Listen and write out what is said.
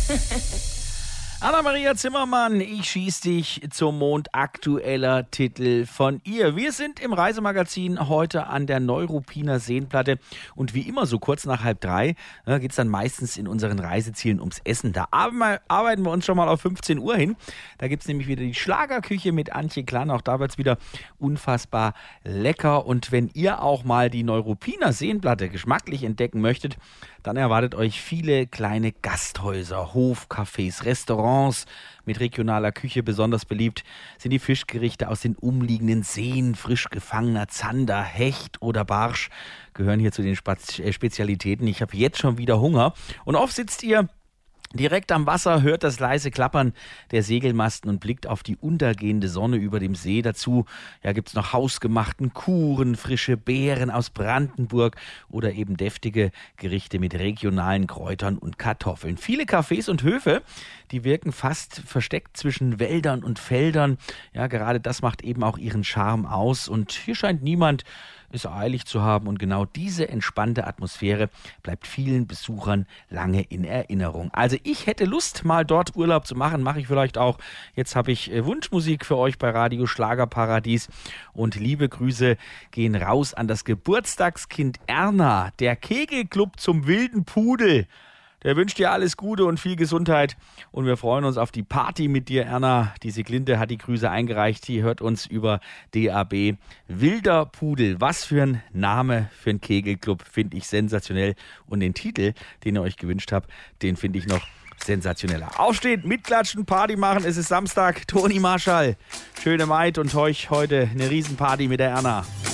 Anna-Maria Zimmermann, ich schieß dich zum Mond, aktueller Titel von ihr. Wir sind im Reisemagazin heute an der Neuruppiner Seenplatte und wie immer so kurz nach 2:30 geht es dann meistens in unseren Reisezielen ums Essen. Da arbeiten wir uns schon mal auf 15 Uhr hin. Da gibt es nämlich wieder die Schlagerküche mit Antje Klan. Auch da wird es wieder unfassbar lecker. Und wenn ihr auch mal die Neuruppiner Seenplatte geschmacklich entdecken möchtet, dann erwartet euch viele kleine Gasthäuser, Hofcafés, Restaurants mit regionaler Küche. Besonders beliebt sind die Fischgerichte aus den umliegenden Seen. Frisch gefangener Zander, Hecht oder Barsch gehören hier zu den Spezialitäten. Ich habe jetzt schon wieder Hunger. Und oft sitzt ihr direkt am Wasser, hört das leise Klappern der Segelmasten und blickt auf die untergehende Sonne über dem See. Dazu gibt's noch hausgemachten Kuchen, frische Beeren aus Brandenburg oder eben deftige Gerichte mit regionalen Kräutern und Kartoffeln. Viele Cafés und Höfe, die wirken fast versteckt zwischen Wäldern und Feldern. Ja, gerade das macht eben auch ihren Charme aus. Und hier scheint niemand es eilig zu haben. Und genau diese entspannte Atmosphäre bleibt vielen Besuchern lange in Erinnerung. Also ich hätte Lust, mal dort Urlaub zu machen. Mache ich vielleicht auch. Jetzt habe ich Wunschmusik für euch bei Radio Schlagerparadies. Und liebe Grüße gehen raus an das Geburtstagskind Erna. Der Kegelclub zum wilden Pudel. Der wünscht dir alles Gute und viel Gesundheit. Und wir freuen uns auf die Party mit dir, Erna. Die Sieglinde hat die Grüße eingereicht. Die hört uns über DAB. Wilder Pudel. Was für ein Name für einen Kegelclub. Finde ich sensationell. Und den Titel, den ihr euch gewünscht habt, den finde ich noch sensationeller. Aufstehen, mitklatschen, Party machen. Es ist Samstag. Toni Marschall. Schöne Maid und euch heute eine Riesenparty mit der Erna.